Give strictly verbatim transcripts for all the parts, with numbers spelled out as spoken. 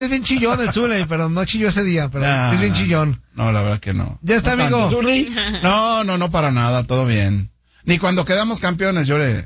Es bien chillón el Zule, pero no chilló ese día, pero ah, es bien chillón. No, la verdad que no. ¿Ya está, no amigo? Tanto. No, no, no para nada, todo bien. Ni cuando quedamos campeones lloré.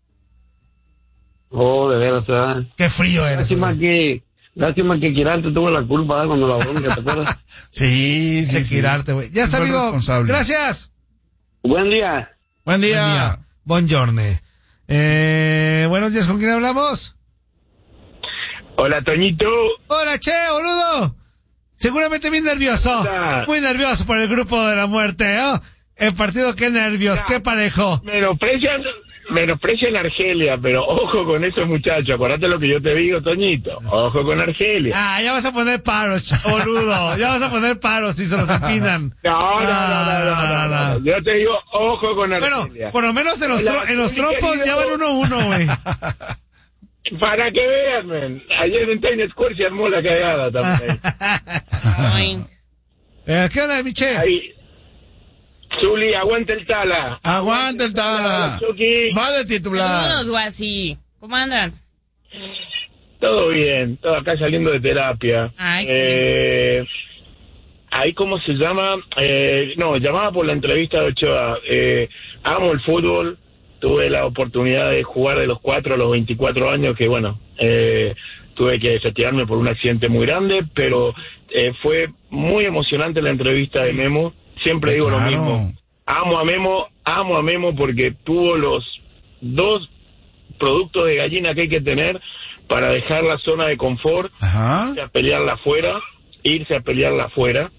Oh, de veras, ¿verdad? Qué frío eres. Lástima que, lástima que Quirarte tuvo la culpa, ¿eh? Cuando la bronca, ¿te acuerdas? sí, sí, sí. Quirarte, güey. Ya está, amigo. Gracias. Buen día. Buen día. Buen día. Buongiorno. Eh, buenos días, ¿con quién hablamos? Hola, Toñito. Hola, che, boludo. Seguramente bien nervioso. Hola. Muy nervioso por el grupo de la muerte, ¿no? El partido, qué nervios, ya, qué parejo. Menosprecian, menosprecian a Argelia, pero ojo con esos muchachos. Acordate lo que yo te digo, Toñito. Ojo con Argelia. Ah, ya vas a poner paros, boludo. Ya vas a poner paros si se los empinan. No, no, ah, no, no, no, no, no, no. Yo te digo, ojo con Argelia. Bueno, por lo menos en los, tro- en los trompos ya van uno a uno, güey. Para que vean, man. Ayer en Times Square se armó la cagada también. eh, ¿Qué onda, Miche? Ahí. Zuli, aguante el Tala. Aguante el Tala. Va de titular. Saludos, Guasi. ¿Cómo andas? Todo bien, todo acá saliendo de terapia. Ah, eh, ahí, ¿cómo se llama? Eh, no, llamaba por la entrevista de Ochoa. Eh, amo el fútbol. Tuve la oportunidad de jugar de los cuatro a los veinticuatro años, que bueno, eh, tuve que retirarme por un accidente muy grande, pero eh, fue muy emocionante la entrevista de Memo. Siempre digo claro. lo mismo. Amo a Memo, amo a Memo porque tuvo los dos productos de gallina que hay que tener para dejar la zona de confort, Ajá. irse a pelearla afuera, irse a pelearla afuera.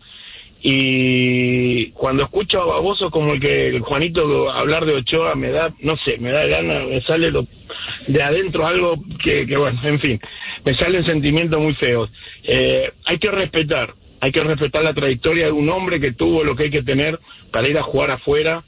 Y cuando escucho a babosos como el que el Juanito hablar de Ochoa, me da, no sé, me da ganas, me sale lo, de adentro algo que, que, bueno, en fin, me salen sentimientos muy feos. Eh, hay que respetar, hay que respetar la trayectoria de un hombre que tuvo lo que hay que tener para ir a jugar afuera.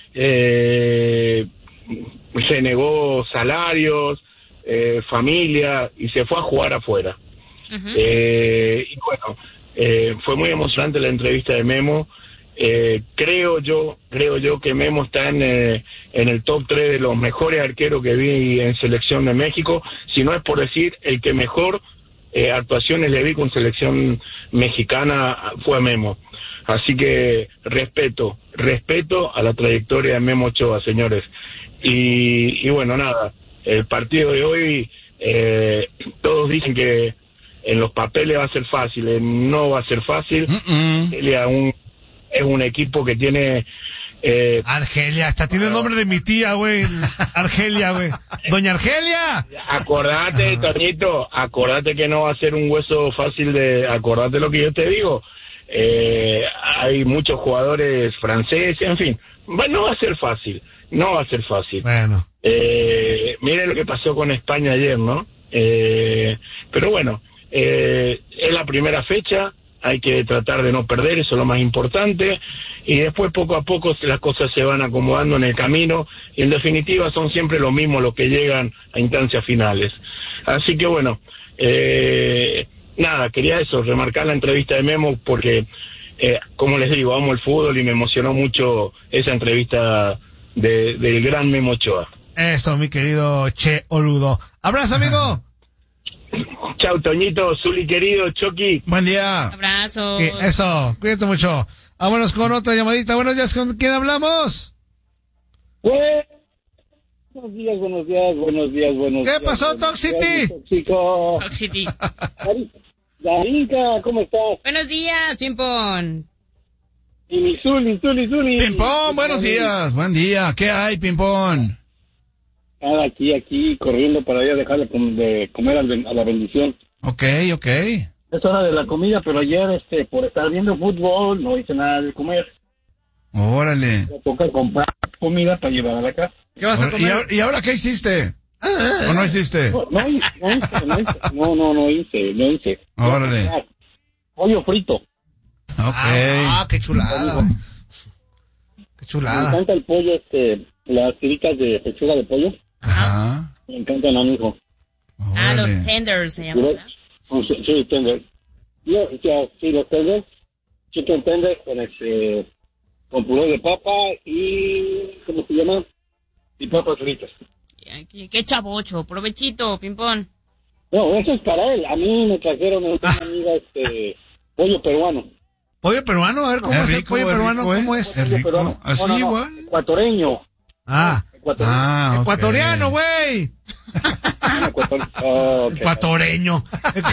Eh, se negó salarios, eh, familia, y se fue a jugar afuera. Uh-huh. Eh, y bueno, Eh, fue muy emocionante la entrevista de Memo. Eh, creo yo, creo yo que Memo está en, eh, en el top tres de los mejores arqueros que vi en selección de México, si no es por decir el que mejor eh, actuaciones le vi con selección mexicana fue Memo. Así que respeto, respeto a la trayectoria de Memo Ochoa, señores. Y, y bueno, nada, el partido de hoy, eh, todos dicen que en los papeles va a ser fácil, eh, no va a ser fácil. Argelia un, es un equipo que tiene... Eh, Argelia, hasta tiene el nombre de mi tía, güey. Argelia, güey. Doña Argelia. Acordate, Toñito, acordate que no va a ser un hueso fácil de... Acordate lo que yo te digo. Eh, hay muchos jugadores franceses, en fin. Bueno, no va a ser fácil, no va a ser fácil. Bueno. Eh, miren lo que pasó con España ayer, ¿no? Eh, pero bueno... Eh, es la primera fecha, hay que tratar de no perder, eso es lo más importante, y después poco a poco las cosas se van acomodando en el camino, y en definitiva son siempre los mismos los que llegan a instancias finales. Así que bueno, eh, nada, quería eso, remarcar la entrevista de Memo, porque eh, como les digo, amo el fútbol y me emocionó mucho esa entrevista de, del gran Memo Ochoa. Eso, mi querido Che Oludo. ¡Abrazo, amigo! Chau, Toñito, Zuli querido, Chucky. Buen día. Abrazo. Eso, cuídate mucho. Vámonos con otra llamadita. Buenos días, ¿con quién hablamos? Buenos días, buenos días, buenos días, buenos días. ¿Qué pasó, Toxicity? Toxicity. Darinka, ¿cómo estás? Buenos días, Pimpón. Y mi Zuli, Zuli, Zuli. Pimpón, buenos días, buen día. ¿Qué hay, Pimpón? Ah, aquí, aquí, corriendo para allá dejarle com- de comer al, a la bendición. Ok, ok. Es hora de la comida, pero ayer, este, por estar viendo fútbol, no hice nada de comer. Órale. Me toca comprar comida para llevar a la casa. ¿Qué vas a comer? ¿Y ahora, ¿y ahora qué hiciste? ¿O no hiciste? No, no hice, no hice, no hice, no, no, no hice, no hice. Órale. Pollo frito. Ok. Ah, qué chulada. Qué chulada. Me encanta el pollo, este, las tiritas de pechuga de pollo. Ajá. Me encantan a mi hijo. Ah, Órale. los tenders se llaman, ¿verdad? Sí, sí, tender. Yo, ya, sí, los tenders. Chicken tender con este, con puré de papa y, ¿cómo se llama? Y papas fritas. Qué, qué chavocho. Provechito, Pimpón. No, eso es para él. A mí me trajeron una amiga, este, pollo peruano. Pollo peruano, a ver cómo es, Es el rico, pollo es peruano, rico, ¿eh? ¿cómo es? Es rico. Peruano. Así No, no, no, igual. Ecuatoreño. Ah, Ecuatoreño. Ah, ok. ecuatoriano, güey. Ecuator- oh, ok. Ecuatoreño.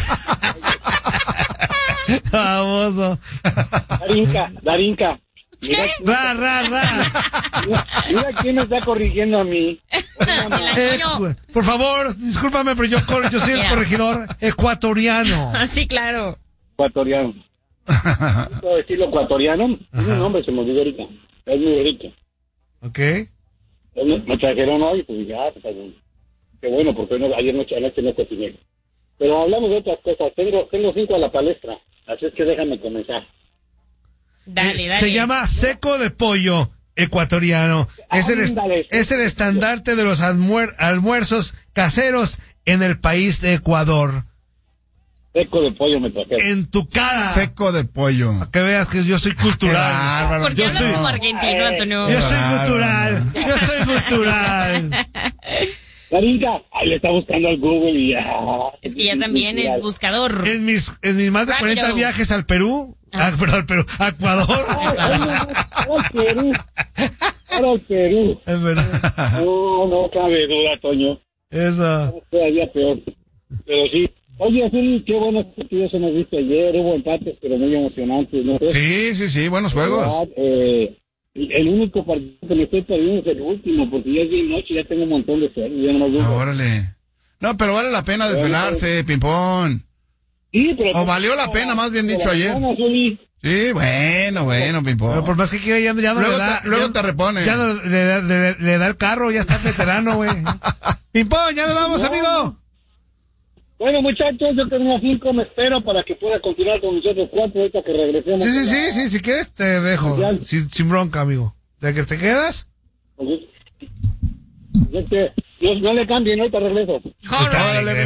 Famoso. Darinka, Darinka. Mira, Ra, ra, ra. mira, mira quién me está corrigiendo a mí. Eh, por favor, discúlpame, pero yo, cor- yo soy el Ya. corregidor ecuatoriano. Ah, sí, claro. Ecuatoriano. ¿Puedo decirlo ecuatoriano? Tiene un nombre, se me olvidó ahorita. Es muy bonito. ¿Ok? Me, me trajeron hoy, pues ya, pues, qué bueno, porque no, ayer noche, anoche no cociné. Pero hablamos de otras cosas. Tengo, tengo cinco a la palestra, así es que déjame comenzar. Dale, dale. Se llama seco de pollo ecuatoriano. Es el, est- Ándale. es el estandarte de los almuer- almuerzos caseros en el país de Ecuador. Seco de pollo me trajeron. En tu cara. Seco de pollo. Que veas que yo soy Qué cultural. bárbaro. ¿Por qué Yo hablas soy- como argentino, Antonio? Yo soy Claro. cultural. Yo soy cultural. Darinka, ahí le está buscando al Google y ya. Es que ya también es buscador. En mis, en mis más de Rápido. cuarenta viajes al Perú, ah, perdón, al Perú, a Ecuador. Ahora al Perú. Ahora al Perú. Es verdad. No, no cabe duda, Toño. Eso. Todavía peor. Pero sí. Oye, Zuli, qué buenos partidos hemos visto ayer. Hubo empates, pero muy emocionantes, ¿no? Sí, sí, sí, buenos juegos. Eh, el único partido que me estoy perdiendo es el último, porque ya es de noche, ya tengo un montón de sueño, ya no me gusta. Órale. No, pero vale la pena desvelarse, Pimpón. Sí, pero... O valió la pena, más bien dicho, ayer. Vamos, Zuli. Sí, bueno, bueno, Pimpón. Pero por más que quiera, ya, ya no Luego le da. te- luego ya- te repone. Ya no le, da- le- le da el carro, ya está veterano, güey. Pimpón, ya nos vamos, amigo. Bueno, muchachos, yo tengo unas cinco, me espero para que pueda continuar con nosotros cuatro ahorita que regresemos. Sí, sí, sí, sí, si quieres te dejo. Sin, sin bronca, amigo. ¿De que te quedas? Este, no, no le cambien, ahorita regreso. All right. Órale,